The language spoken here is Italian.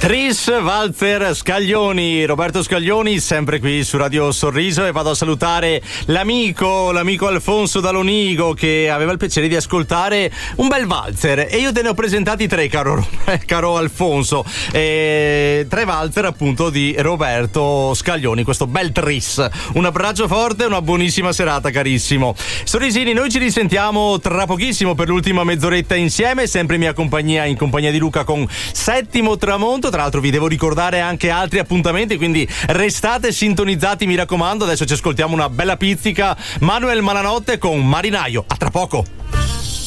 Tris, Walzer, Scaglioni, Roberto Scaglioni, sempre qui su Radio Sorriso, e vado a salutare l'amico Alfonso Dalonigo, che aveva il piacere di ascoltare un bel Walzer, e io te ne ho presentati tre, caro Alfonso, tre Walzer appunto di Roberto Scaglioni, questo bel Tris. Un abbraccio forte e una buonissima serata, carissimo. Sorrisini, noi ci risentiamo tra pochissimo per l'ultima mezz'oretta insieme, sempre in compagnia di Luca, con Settimo Tramonto. Tra l'altro vi devo ricordare anche altri appuntamenti, quindi restate sintonizzati, mi raccomando. Adesso ci ascoltiamo una bella pizzica, Manuel Malanotte con Marinaio. A tra poco.